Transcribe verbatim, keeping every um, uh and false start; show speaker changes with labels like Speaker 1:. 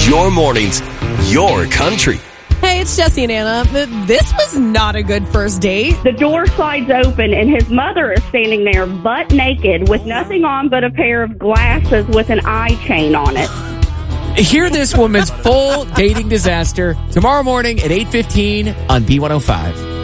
Speaker 1: Your mornings, your country.
Speaker 2: Hey, it's Jesse and Anna. This was not a good first date.
Speaker 3: The door slides open and his mother is standing there butt naked with nothing on but a pair of glasses with an eye chain on it.
Speaker 4: Hear this woman's full dating disaster tomorrow morning at eight fifteen on B one oh five.